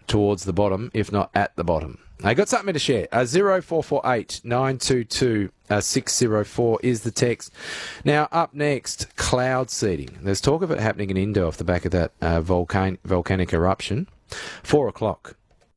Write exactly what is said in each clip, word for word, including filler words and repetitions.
towards the bottom, if not at the bottom. I got something to share. Uh, zero four four eight nine two two six zero four is the text. Now, up next, cloud seeding. There's talk of it happening in Indo off the back of that uh, volcan- volcanic eruption. Four o'clock.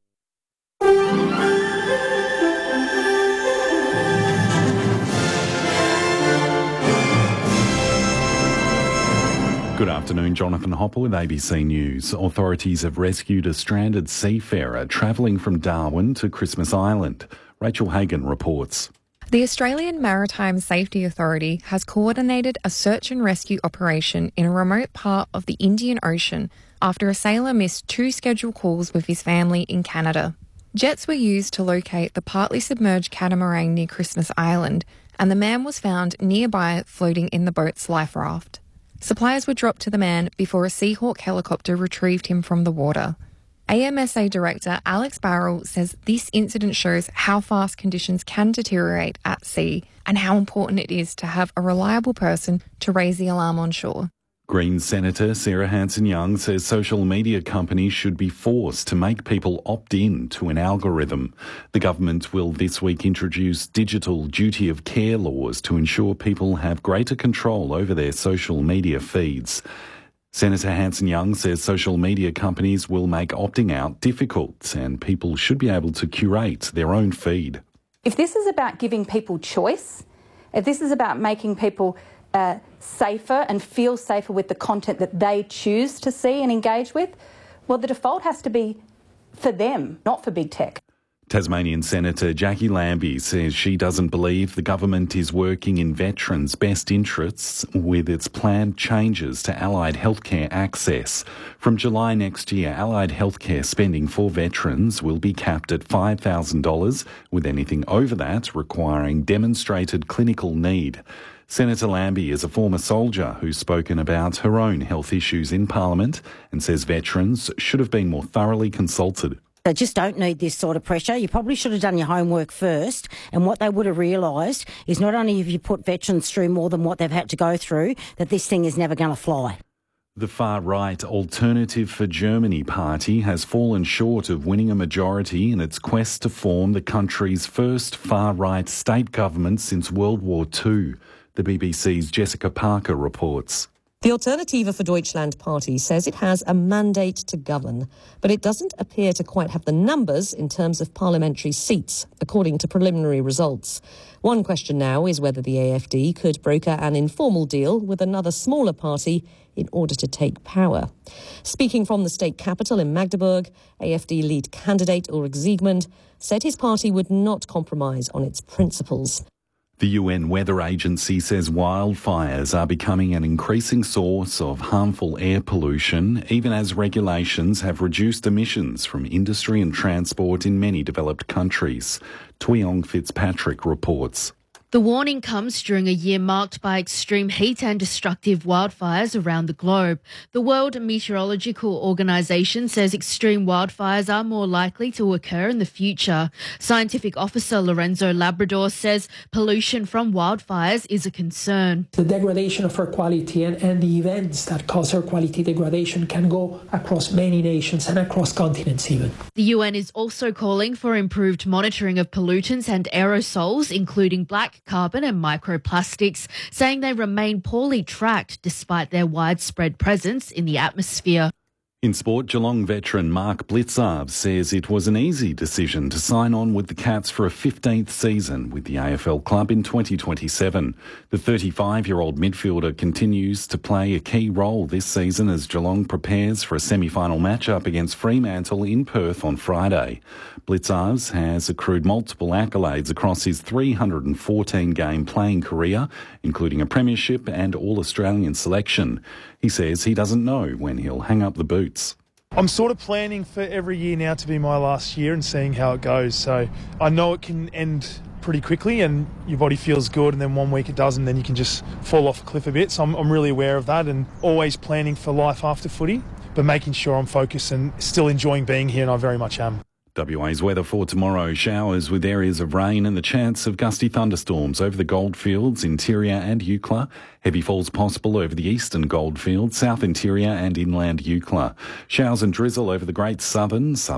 Good afternoon, Jonathan Hopper with A B C News. Authorities have rescued a stranded seafarer travelling from Darwin to Christmas Island. Rachel Hagan reports. The Australian Maritime Safety Authority has coordinated a search and rescue operation in a remote part of the Indian Ocean after a sailor missed two scheduled calls with his family in Canada. Jets were used to locate the partly submerged catamaran near Christmas Island, and the man was found nearby floating in the boat's life raft. Supplies were dropped to the man before a Seahawk helicopter retrieved him from the water. A M S A Director Alex Barrell says this incident shows how fast conditions can deteriorate at sea and how important it is to have a reliable person to raise the alarm on shore. Greens Senator Sarah Hanson-Young says social media companies should be forced to make people opt in to an algorithm. The government will this week introduce digital duty of care laws to ensure people have greater control over their social media feeds. Senator Hanson-Young says social media companies will make opting out difficult and people should be able to curate their own feed. If this is about giving people choice, if this is about making people Uh, safer and feel safer with the content that they choose to see and engage with, well, the default has to be for them, not for big tech. Tasmanian Senator Jackie Lambie says she doesn't believe the government is working in veterans' best interests with its planned changes to allied healthcare access. From July next year, allied healthcare spending for veterans will be capped at five thousand dollars, with anything over that requiring demonstrated clinical need. Senator Lambie is a former soldier who's spoken about her own health issues in Parliament and says veterans should have been more thoroughly consulted. They just don't need this sort of pressure. You probably should have done your homework first, and what they would have realised is not only have you put veterans through more than what they've had to go through, that this thing is never going to fly. The far-right Alternative for Germany party has fallen short of winning a majority in its quest to form the country's first far-right state government since World War Two. The B B C's Jessica Parker reports. The Alternative for Deutschland party says it has a mandate to govern, but it doesn't appear to quite have the numbers in terms of parliamentary seats, according to preliminary results. One question now is whether the A F D could broker an informal deal with another smaller party in order to take power. Speaking from the state capital in Magdeburg, A F D lead candidate Ulrich Siegmund said his party would not compromise on its principles. The U N Weather Agency says wildfires are becoming an increasing source of harmful air pollution, even as regulations have reduced emissions from industry and transport in many developed countries. Tuyong Fitzpatrick reports. The warning comes during a year marked by extreme heat and destructive wildfires around the globe. The World Meteorological Organization says extreme wildfires are more likely to occur in the future. Scientific Officer Lorenzo Labrador says pollution from wildfires is a concern. The degradation of air quality and, and the events that cause air quality degradation can go across many nations and across continents even. The U N is also calling for improved monitoring of pollutants and aerosols, including black carbon and microplastics, saying they remain poorly tracked despite their widespread presence in the atmosphere. In sport, Geelong veteran Mark Blitzarve says it was an easy decision to sign on with the Cats for a fifteenth season with the A F L club in twenty twenty-seven. The thirty-five-year-old midfielder continues to play a key role this season as Geelong prepares for a semi-final matchup against Fremantle in Perth on Friday. Blitzarve has accrued multiple accolades across his three hundred fourteen game playing career, including a premiership and All-Australian selection. He says he doesn't know when he'll hang up the boots. I'm sort of planning for every year now to be my last year and seeing how it goes. So I know it can end pretty quickly and your body feels good, and then one week it doesn't, and then you can just fall off a cliff a bit. So I'm, I'm really aware of that and always planning for life after footy, but making sure I'm focused and still enjoying being here, and I very much am. W A's weather for tomorrow: showers with areas of rain and the chance of gusty thunderstorms over the Goldfields, interior and Eucla. Heavy falls possible over the eastern Goldfields, south interior and inland Eucla. Showers and drizzle over the Great Southern, southern